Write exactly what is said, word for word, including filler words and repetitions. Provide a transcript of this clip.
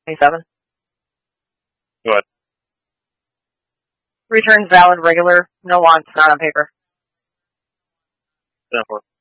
twenty-seven. What? Returns valid, regular, no wants, not on paper. ten four.